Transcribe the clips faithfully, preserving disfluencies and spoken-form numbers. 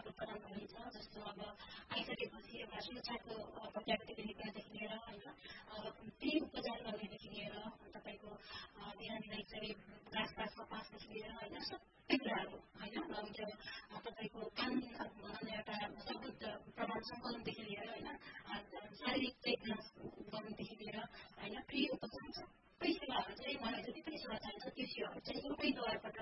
लाभ प्रदान गरिन्छ। जस्तो अब आइसकेपछि एउटा सुरक्षाको प्रत्याभूतिको निकायदेखि लिएर होइन ती उपचार गर्नेदेखि लिएर तपाईँको बिरामीलाई चाहिँ घाँस कपासदेखि लिएर होइन सबै कुराहरू होइन त्यो तपाईँको कान एउटा सबुत प्रमाण सङ्कलनदेखि लिएर होइन शारीरिक चेकजाँच गर्नुदेखि लिएर होइन फ्री उपचार सबै सेवाहरू चाहिँ मलाई जति पनि सेवा चाहिन्छ त्यो सेवाहरू चाहिँ एउटैद्वारबाट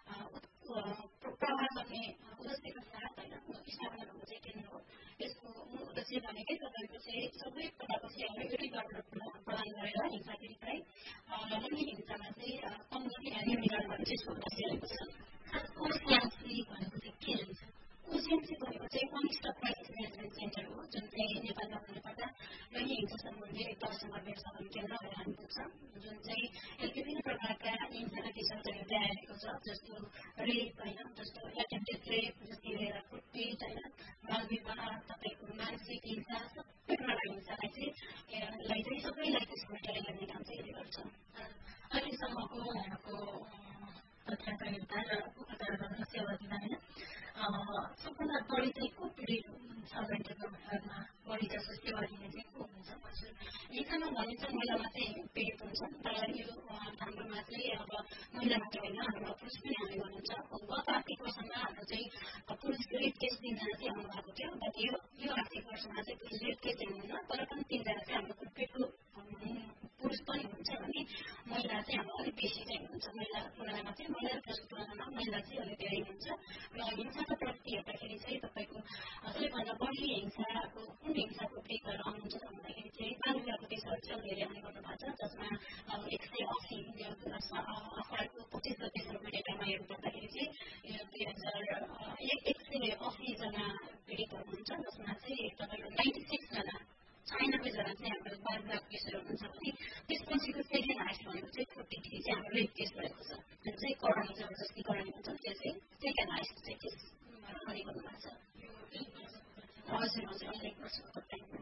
प्रभाव गर्ने उद्देश्यका साथ होइन स्थापना भएको चाहिँ केन्द्र हो। यसको मूल उद्देश्य भनेकै तपाईँको चाहिँ सबै प्रकारको सेवाहरू एउटैद्वारबाट प्रदान गरेर हिंसा पीडितलाई लैङ्गिक हिंसामा चाहिँ कम गर्ने न्यूनीकरण गर्ने चाहिँ यसको उद्देश्य रहेको छ। ओसिएमसी भनेको चाहिँ के रहेछ? ओसिएमसी भनेको चाहिँ one stop crisis management centre हो, जुन चाहिँ नेपालमा भन्नुपर्दा लैङ्गिक हिंसा सम्बन्धी तहसम्म व्यवस्थापन केन्द्र भनेर हामी बुझ्छ, जुन चाहिँ विभिन्न प्रकारका हिंसाका केसहरू चाहिँ आएको छ। जस्तो रेप होइन, जस्तो एटेम्प्टेड रेप, जसले लिएर कुटपिट होइन, बाल विवाह, तपाईँको मानसिक हिंसा, सबै प्रकारका हिंसालाई चाहिँ लाई चाहिँ सबैलाई त्यसमा ट्याकल गर्ने काम चाहिँ यसले गर्छ। अहिलेसम्मको उहाँहरूको तथ्याङ्क हेर्दा र उपचार गर्न सेवा दिँदा होइन सबभन्दा बढी चाहिँ को पीडित हुनुहुन्छ लैङ्गिक अपराधमा बढी जसो सेवा दिने चाहिँ को हुन्छ? हजुर, हिंसामा भनिन्छ महिला मात्रै पीडित हुन्छ, तर यो हाम्रोमा चाहिँ अब महिला मात्र होइन, हाम्रो पुरुष पनि हामी गर्नुहुन्छ। गत आर्थिक वर्षमा हाम्रो चाहिँ पुरुष रेप केस तिनजना चाहिँ आउनु भएको थियो, बट यो यो आर्थिक वर्षमा चाहिँ पुरुष रेप केस चाहिँ हुन्न, तर पनि तिनजना चाहिँ हाम्रो कुटपिटको पुरुष पनि हुन्छ भने महिला चाहिँ हाम्रो अलिक बेसी चाहिँ हुन्छ। महिला तुलनामा चाहिँ महिला र पुरुषको तुलनामा महिला चाहिँ अलिक धेरै हुन्छ। र हिंसाको प्रति हेर्दाखेरि चाहिँ तपाईँको सबैभन्दा बढी हिंसाको कुन हिंसाको पीडितहरू आउनुहुन्छ भन्दाखेरि चाहिँ बाल विवाहको केसहरू चाहिँ धेरै आउने गर्नु भएको छ, जसमा एक सय असी असारको पच्चिस गतेसम्मको डेटामा हेर्नुपर्दाखेरि चाहिँ दुई हजार एक सय असीजना पीडितहरू हुनुहुन्छ, जसमा चाहिँ तपाईँको नाइन्टी सिक्सजना छयानब्बेजना चाहिँ हाम्रो बाल विवाहको केसहरू हुनुहुन्छ भने त्यसपछिको सेकेन्ड हाइस्ट भनेको चाहिँ फोर्टी थ्री चाहिँ हाम्रो रेप केस भएको छ, जुन चाहिँ करणी जबरजस्ती करणी हुन्छ, त्यो चाहिँ सेकेन्ड हाइस्ट चाहिँ केस हुने गर्नु भएको छ। हजुर हजुर अहिले एक वर्षको टाइममा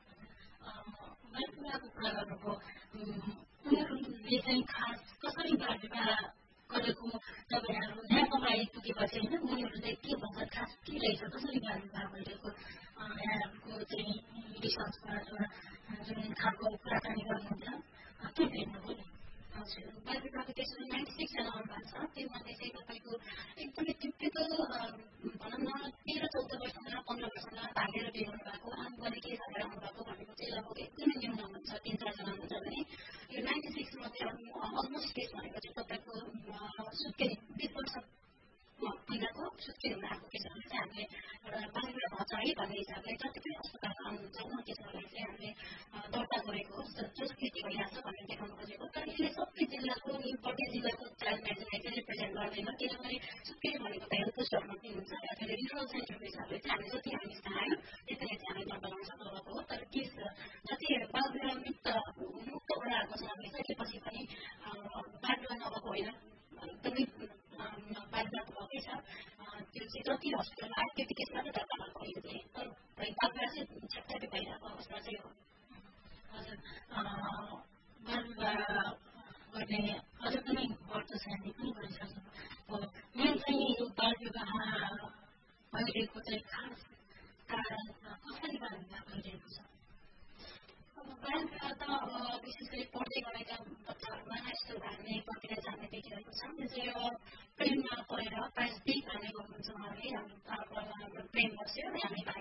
बाल विवाहको कुरा गर्नुभयो, उनीहरूले चाहिँ खास कसरी बाल विवाह गरेको जब यहाँहरू न्यायमा आइपुगेपछि होइन उनीहरू चाहिँ के भन्छ, खास के रहेछ, कसरी बाल विवाह भइरहेको यहाँहरूको चाहिँ रिसर्चमा जुन खालको कुराकानी गर्नुहुन्छ के भेट्नुभयो? हजुर, बाल विवाहको केसहरू नाइन्टी सिक्सजना आउनु भएको छ। त्योमध्ये चाहिँ तपाईँको एकदमै टिपिकल भनौँ न तेह्र चौध वर्षमा पन्ध्र वर्षमा भागेर बिहे गर्नुभएको आफूले के खाएर आउनुभएको भनेको चाहिँ लगभग एकदमै न्यून हुनुहुन्छ, तिन चारजना हुनुहुन्छ भने यो नाइन्टी सिक्समा चाहिँ अलमोस्ट केस भनेको चाहिँ तपाईँको सुत्केरी बिस वर्ष पहिलाको सुत्केरी हुन आएको केसहरू चाहिँ हामीले बाल विवाह भन्छ है भन्ने हिसाबले जति पनि अस्पतालमा आउनुहुन्छ उहाँ केसहरूलाई चाहिँ हामीले दर्ता गरेको जो स्थिति भइरहेको छ भनेर देखाउनु खोजेको। तर यसले सबै जिल्लाको प्रत्येक जिल्लाको चाइल्ड म्यारेजलाई चाहिँ रिप्रेजेन्ट गर्दैन, किनभने सुत्केरी भनेको त हेल्थ पोस्टहरूमा पनि हुन्छ, अहिले रिफरल सेन्टरको हिसाबले चाहिँ हामी जति हामी चाह्यौँ त्यसरी चाहिँ हामी दर्ता गर्न सक्नुभएको हो। तर केस जति बाल विवाह मुक्त मुक्त भइरहेको छ भइसकेपछि पनि बाल विवाह नभएको होइन, एकदमै बाल विवाह भएकै छ, त्यो चाहिँ जति हस्पिटलमा आयो त्यति केस मात्रै दर्ता भएको यो चाहिँ तर बाल विवाह चाहिँ छ्यापछ्यापै भइरहेको अवस्था चाहिँ हो। हजुर, बाल विवाह गर्ने अझ पनि बढ्दो श्रेणी पनि गरिसक्नु हो। मेन चाहिँ बाल विवाह भइरहेको चाहिँ खास कारण कसरी बाल विवाह भइरहेको छ? अब बाल विवाह त अब विशेष गरी पढ्दै गरेका बच्चाहरूमा यस्तो भाग्ने प्रक्रिया जाने देखिरहेको छ। त्यो चाहिँ अब प्रेममा परेर प्रायः त्यही भाग्ने गर्नुहुन्छ उहाँहरूले, हाम्रो प्रेम बस्यो हामी